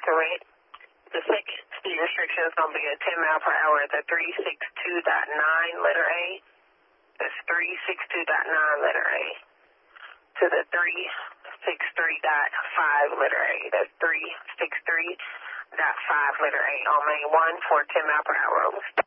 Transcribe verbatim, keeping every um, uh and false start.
correct. The second speed restriction is going to be at ten mile per hour at the three sixty-two point nine letter A. That's three sixty-two point nine letter A. To the three sixty-three point five letter A. That's three sixty-three point five letter A on Main one for ten mile per hour.